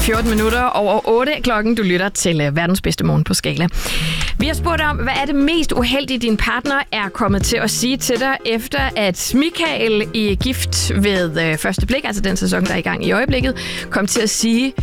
14 minutter over 8 klokken. Du lytter til verdens bedste morgen på Skala. Vi har spurgt om, hvad er det mest uheldige, din partner er kommet til at sige til dig, efter at Michael i Gift ved første blik, altså den sæson, der er i gang i øjeblikket, kom til at sige,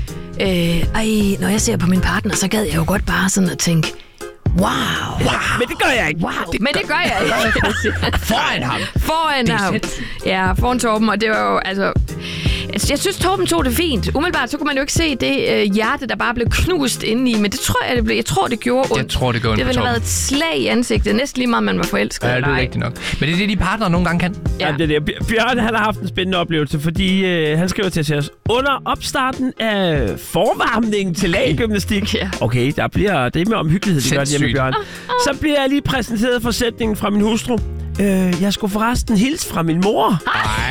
når jeg ser på min partner, så gad jeg jo godt bare sådan at tænke, wow. Men det gør jeg ikke. Det gør jeg ikke. Foran ham. Ja, foran Torben, og det var jo, altså... Jeg synes, Torben tog det fint. Umiddelbart, så kunne man jo ikke se det hjerte, der bare blev knust indeni, men det tror jeg, det blev. Jeg tror, det gjorde ondt. Jeg tror, det gjorde ondt. Det ville have været et slag i ansigtet. Næsten lige meget, man var forelsket. Ja, det er rigtigt nok. Men det er det, de partnere nogle gange kan. Ja. Ja, det. Bjørn, han har haft en spændende oplevelse, fordi han skriver til os, under opstarten af forvarmningen til laggymnastik. Ja. Okay, det er med omhyggelighed, det gør det hjemme, Bjørn. Så bliver jeg lige præsenteret for sætningen fra min hustru. Jeg skulle forresten hilse fra min mor.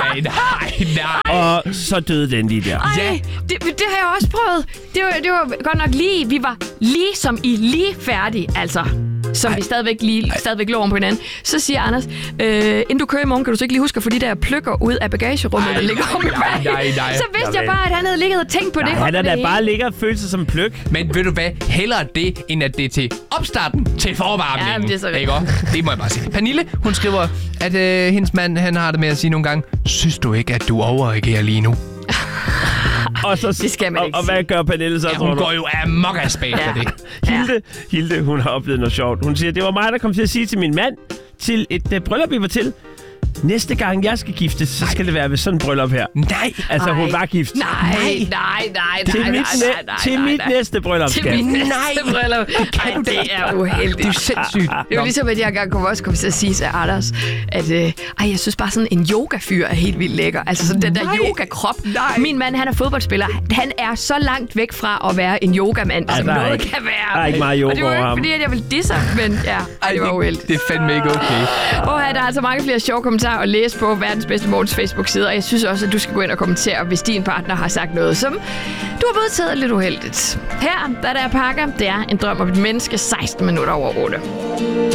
Nej. Og så døde den lige der. Ja. Det har jeg også prøvet. Det var godt nok lige... Vi var lige som i lige færdige, altså. Som vi stadigvæk lå om på hinanden. Så siger Anders, inden du kører i morgen, kan du så ikke lige huske at få de der pløkker ud af bagagerummet, der ligger om i vejen. Så vidste jeg bare, at han havde ligget og tænkt på det. Han er da bare ligget og følt sig som pløk. Men ved du hvad? Hellere det, end at det er til opstarten til forvarmningen. Ja, det er så rigtigt. Det må jeg bare sige. Pernille, hun skriver, at hendes mand, han har det med at sige nogle gange, synes du ikke, at du overreagerer lige nu? Og så, det skal man ikke og hvad gør Pernille så? Ja, hun går jo amok af spag for det. Hilde, hun har oplevet noget sjovt. Hun siger, det var mig, der kom til at sige til min mand, til et bryllup, vi var til, næste gang jeg skal giftes, så skal det være ved sådan en bryllup her. Nej. Altså, hun var gift. Nej. Til mit næste bryllup. Til mit næste bryllup. Det er uheldigt. Det er sindssygt. Det var ligesom, at jeg engang kom til at sige til Anders, at jeg synes bare sådan en yogafyr er helt vildt lækker. Altså sådan den der yogakrop. Min mand, han er fodboldspiller. Han er så langt væk fra at være en yogament, som noget kan være. Der er ikke meget yoga over ham. Og det var ikke fordi, at jeg ville disse, men ja, det var uheldigt. Det er fandme ikke okay. Der er altså mange flere sjove kommentarer at læse på Verdens Bedste Morgens Facebook-side, og jeg synes også, at du skal gå ind og kommentere, hvis din partner har sagt noget, som du har modtaget lidt uheldigt. Her, der er pakker, det er en drøm om et menneske 16 minutter over 8.